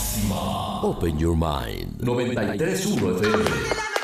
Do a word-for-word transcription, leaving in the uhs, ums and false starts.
Open your mind. noventa y tres punto uno F M.